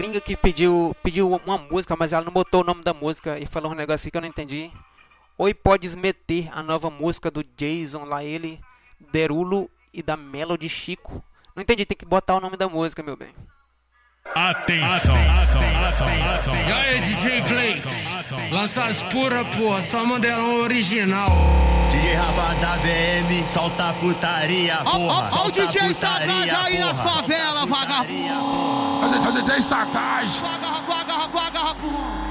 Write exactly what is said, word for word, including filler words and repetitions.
gringa que pediu, pediu uma música, mas ela não botou o nome da música e falou um negócio aqui que eu não entendi. Oi, podes meter a nova música do Jason lá, ele, Derulo e da Melody Chico. Não entendi, tem que botar o nome da música, meu bem. Atenção, atenção. E aí, D J Blakes, lança as pura, porra, só modelão original. D J Rafa da V M, solta putaria, porra. Ó o D J Sagaz aí nas favelas, vagabundo. A gente, a gente é em Sagaz. Vaga, vaga, vaga, vaga.